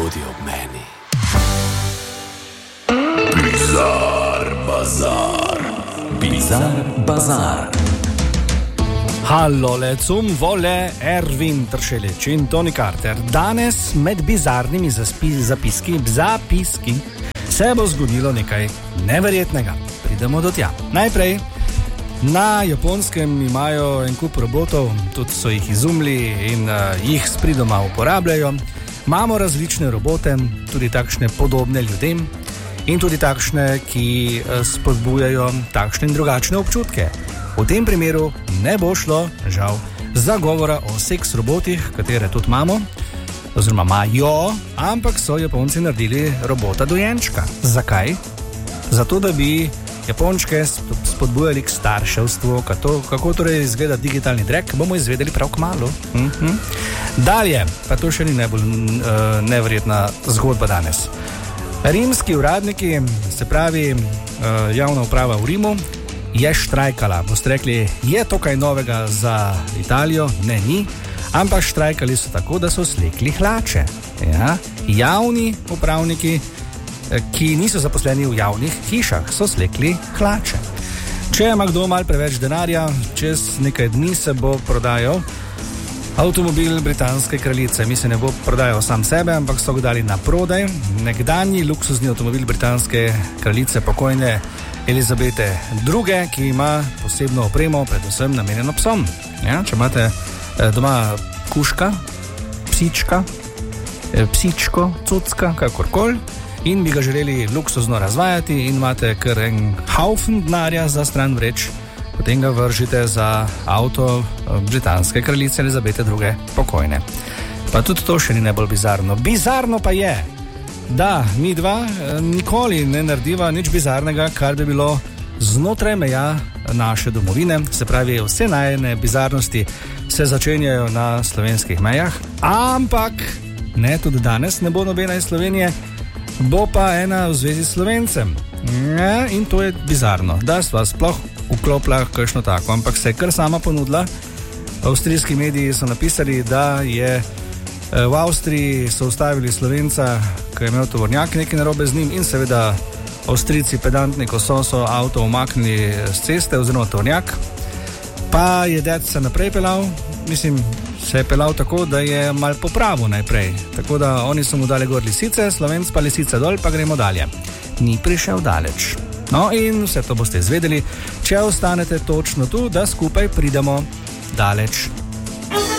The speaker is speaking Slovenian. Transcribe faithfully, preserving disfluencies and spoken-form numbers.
hodi ob meni. Bizar bazar. Bizar bazar. Hallole, cum vole, Ervin Tršelič in Tony Carter. Danes med bizarnimi zaspi, zapiski, zapiski se bo zgodilo nekaj neverjetnega. Pridemo do tja. Najprej, na Japonskem imajo en kup robotov, tudi so jih izumili in uh, jih spridoma uporabljajo. Imamo različne robote, tudi takšne podobne ljudem in tudi takšne, ki uh, spodbujajo takšne in drugačne občutke. V tem primeru ne bo šlo, žal, za govora o seks robotih, katere tudi imamo, oziroma imajo, ampak so Japonci naredili robota dojenčka. Zakaj? Zato, da bi Japončke spodbujali k starševstvu, kako, kako torej izgleda digitalni drek, bomo izvedeli prav kmalu. Mhm. Dalje, pa to še ni najbolj uh, neverjetna zgodba danes. Rimski uradniki, se pravi uh, javna uprava v Rimu, je štrajkala. Boste rekli, je to kaj novega za Italijo? Ne, ni. Ampak štrajkali so tako, da so slekli hlače. Ja? Javni upravniki, ki niso zaposleni v javnih hišah, so slekli hlače. Če ima kdo malo preveč denarja, čez nekaj dni se bo prodajal avtomobil britanske kraljice. Mi se ne bo prodajal sam sebe, ampak so ga dali na prodaj. Nekdanji luksuzni avtomobil britanske kraljice, pokojne Elizabete druge, ki ima posebno opremo, predvsem namenjeno psom. Ja, če imate eh, doma kuška, psička, eh, psičko, cucka, kakorkoli, in bi ga želeli luksuzno razvajati in imate kar en haufen denarja za stran vreč, potem ga vržite za avto britanske kraljice Elizabete druge, pokojne. Pa tudi to še ni najbolj bizarno. Bizarno pa je, da mi dva nikoli ne narediva nič bizarnega, kar bi bilo znotraj meja naše domovine. Se pravi, vse najne bizarnosti se začenjajo na slovenskih mejah, ampak ne, tudi danes ne bo nobena iz Slovenije, bo pa ena v zvezi s Slovencem. Ja, in to je bizarno, da sva sploh vklopila kakšno tako, ampak se je kar sama ponudila. Avstrijski mediji so napisali, da je v Avstriji so ustavili Slovenca, ki je imel tovornjak nekaj narobe z njim, in seveda Avstrijci pedantni, ko so, so avto umaknili z ceste oziroma tovornjak, pa je ded se naprej pelal, mislim, se je pelal tako, da je mal popravil najprej, tako da oni so mu dali gor lisice, Slovenc pa lisice dol, pa gremo dalje. Ni prišel daleč. No, in vse to boste izvedeli, če ostanete točno tu, da skupaj pridemo daleč.